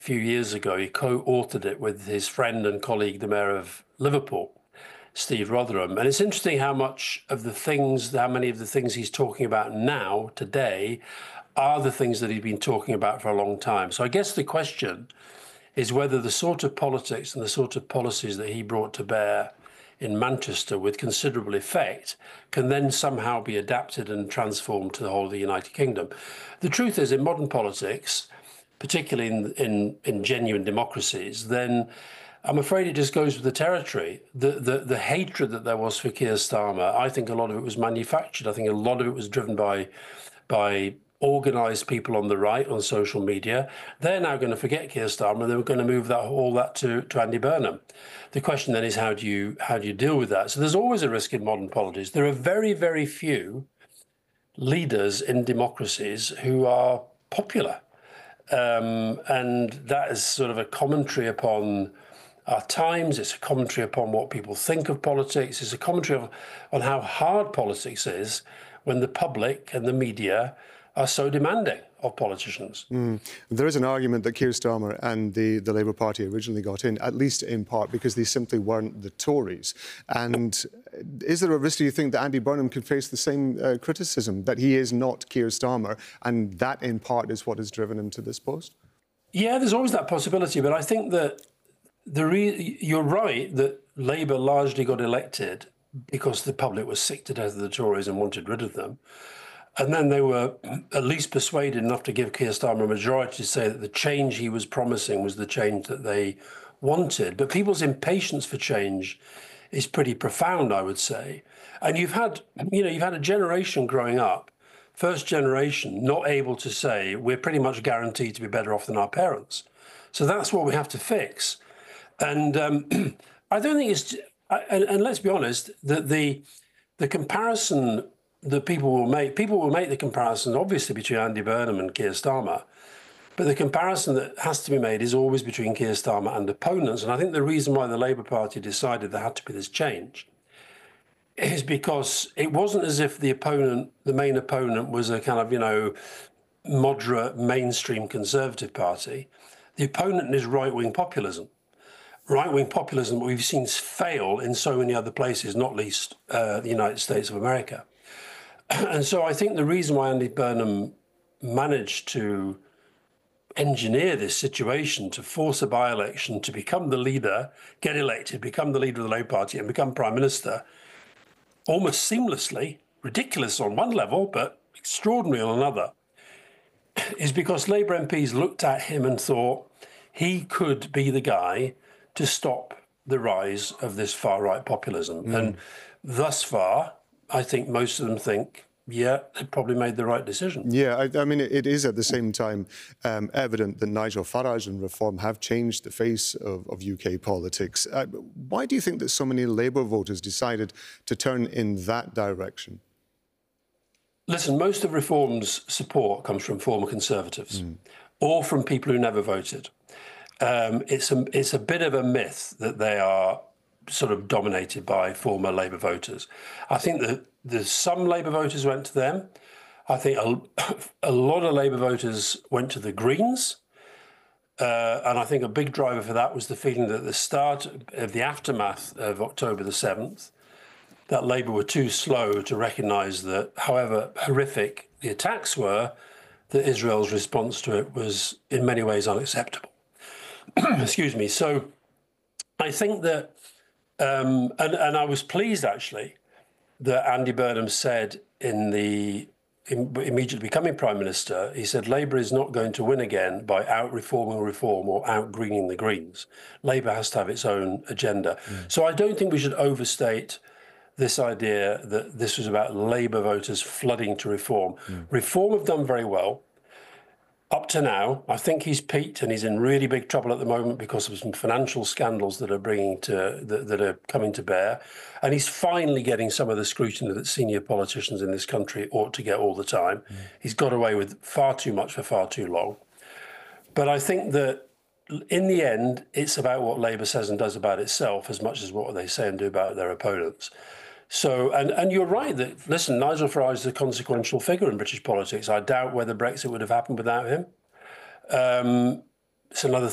few years ago. He co-authored it with his friend and colleague, the Mayor of Liverpool, Steve Rotherham. And it's interesting how many of the things he's talking about now, today, are the things that he's been talking about for a long time. So I guess the question is whether the sort of politics and the sort of policies that he brought to bear in Manchester with considerable effect can then somehow be adapted and transformed to the whole of the United Kingdom. The truth is, in modern politics, particularly in genuine democracies, then I'm afraid it just goes with the territory. The hatred that there was for Keir Starmer, I think a lot of it was manufactured. I think a lot of it was driven by organised people on the right on social media. They're now going to forget Keir Starmer. They're going to move all that to Andy Burnham. The question then is how do you deal with that? So there's always a risk in modern politics. There are very, very few leaders in democracies who are popular. And that is sort of a commentary upon our times. It's a commentary upon what people think of politics. It's a commentary on how hard politics is when the public and the media are so demanding of politicians. There is an argument that Keir Starmer and the Labour Party originally got in, at least in part, because they simply weren't the Tories. And is there a risk, do you think, that Andy Burnham could face the same criticism, that he is not Keir Starmer, and that, in part, is what has driven him to this post? Yeah, there's always that possibility, but I think that you're right that Labour largely got elected because the public was sick to death of the Tories and wanted rid of them. And then they were at least persuaded enough to give Keir Starmer a majority to say that the change he was promising was the change that they wanted. But people's impatience for change is pretty profound, I would say. And you've had a generation growing up, first generation, not able to say we're pretty much guaranteed to be better off than our parents. So that's what we have to fix. And I don't think it's, and let's be honest, that the comparison that people will make the comparison obviously between Andy Burnham and Keir Starmer, but the comparison that has to be made is always between Keir Starmer and opponents. And I think the reason why the Labour Party decided there had to be this change is because it wasn't as if the main opponent was a kind of, moderate mainstream Conservative party. The opponent is right-wing populism. Right-wing populism we've seen fail in so many other places, not least the United States of America. And so I think the reason why Andy Burnham managed to engineer this situation, to force a by-election, to become the leader, get elected, become the leader of the Labour Party and become Prime Minister, almost seamlessly, ridiculous on one level, but extraordinary on another, is because Labour MPs looked at him and thought he could be the guy to stop the rise of this far-right populism. And thus far, I think most of them think, yeah, they probably made the right decision. Yeah, I mean, it is at the same time evident that Nigel Farage and Reform have changed the face of UK politics. Why do you think that so many Labour voters decided to turn in that direction? Listen, most of Reform's support comes from former Conservatives or from people who never voted. It's a bit of a myth that they are sort of dominated by former Labour voters. I think that there's some Labour voters went to them. I think a lot of Labour voters went to the Greens. And I think a big driver for that was the feeling that at the start of the aftermath of October the 7th, that Labour were too slow to recognise that, however horrific the attacks were, that Israel's response to it was in many ways unacceptable. Excuse me. So I think that, and I was pleased actually that Andy Burnham said immediately becoming Prime Minister, he said Labour is not going to win again by out-reforming Reform or out-greening the Greens. Labour has to have its own agenda. So I don't think we should overstate this idea that this was about Labour voters flooding to Reform. Reform have done very well. Up to now, I think he's peaked and he's in really big trouble at the moment because of some financial scandals that are coming to bear. And he's finally getting some of the scrutiny that senior politicians in this country ought to get all the time. He's got away with far too much for far too long. But I think that in the end, it's about what Labour says and does about itself as much as what they say and do about their opponents. So, and you're right that, listen, Nigel Farage is a consequential figure in British politics. I doubt whether Brexit would have happened without him. It's another